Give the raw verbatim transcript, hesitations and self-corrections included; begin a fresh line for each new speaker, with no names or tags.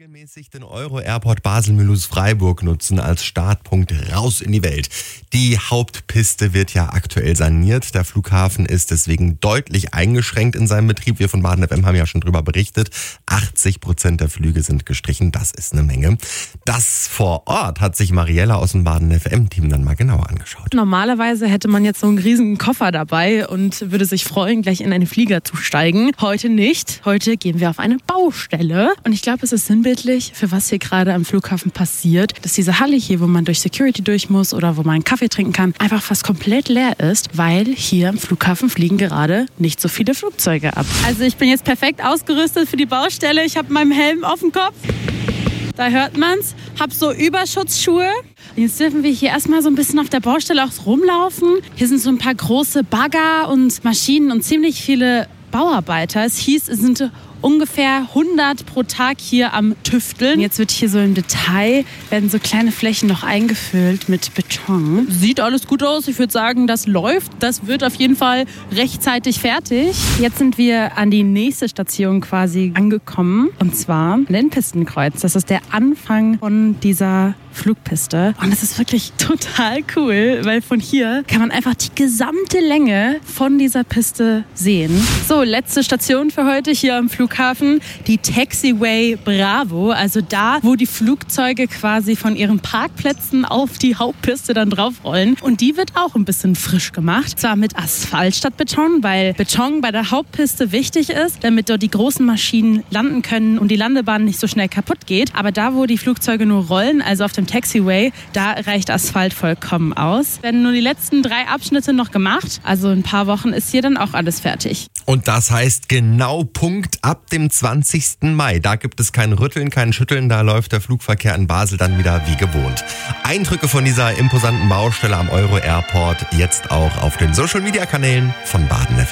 regelmäßig den Euro-Airport Basel-Mulhouse-Freiburg nutzen als Startpunkt raus in die Welt. Die Hauptpiste wird ja aktuell saniert. Der Flughafen ist deswegen deutlich eingeschränkt in seinem Betrieb. Wir von Baden F M haben ja schon drüber berichtet. achtzig Prozent der Flüge sind gestrichen. Das ist eine Menge. Das vor Ort hat sich Mariella aus dem Baden F M-Team dann mal genauer angeschaut.
Normalerweise hätte man jetzt so einen riesigen Koffer dabei und würde sich freuen, gleich in einen Flieger zu steigen. Heute nicht. Heute gehen wir auf eine Baustelle. Und ich glaube, es ist sinnbildlich, für was hier gerade am Flughafen passiert, dass diese Halle hier, wo man durch Security durch muss oder wo man einen Kaffee trinken kann, einfach fast komplett leer ist, weil hier am Flughafen fliegen gerade nicht so viele Flugzeuge ab. Also ich bin jetzt perfekt ausgerüstet für die Baustelle. Ich habe meinen Helm auf dem Kopf. Da hört man's. Hab so Überschutzschuhe. Und jetzt dürfen wir hier erstmal so ein bisschen auf der Baustelle auch rumlaufen. Hier sind so ein paar große Bagger und Maschinen und ziemlich viele Bauarbeiter. Es hieß, es sind ungefähr hundert pro Tag hier am Tüfteln. Jetzt wird hier so im Detail, werden so kleine Flächen noch eingefüllt mit Beton. Sieht alles gut aus. Ich würde sagen, das läuft. Das wird auf jeden Fall rechtzeitig fertig. Jetzt sind wir an die nächste Station quasi angekommen. Und zwar Lennpistenkreuz. Das ist der Anfang von dieser Flugpiste. Und das ist wirklich total cool, weil von hier kann man einfach die gesamte Länge von dieser Piste sehen. So, letzte Station für heute hier am Flughafen. Die Taxiway Bravo. Also da, wo die Flugzeuge quasi von ihren Parkplätzen auf die Hauptpiste dann draufrollen. Und die wird auch ein bisschen frisch gemacht. Zwar mit Asphalt statt Beton, weil Beton bei der Hauptpiste wichtig ist, damit dort die großen Maschinen landen können und die Landebahn nicht so schnell kaputt geht. Aber da, wo die Flugzeuge nur rollen, also auf dem Taxiway, da reicht Asphalt vollkommen aus. Werden nur die letzten drei Abschnitte noch gemacht. Also in ein paar Wochen ist hier dann auch alles fertig.
Und das heißt genau Punkt ab dem zwanzigsten Mai. Da gibt es kein Rütteln, kein Schütteln. Da läuft der Flugverkehr in Basel dann wieder wie gewohnt. Eindrücke von dieser imposanten Baustelle am Euro-Airport jetzt auch auf den Social-Media-Kanälen von Baden F M.